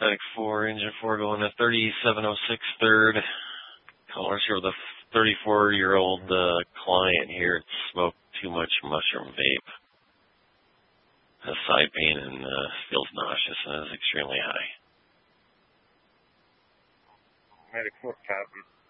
Medic 4, Engine 4 going to 3706 third. Callers here with a 34-year-old client here. Smoked too much mushroom vape. Has side pain and feels nauseous and is extremely high. Medic 4 copy.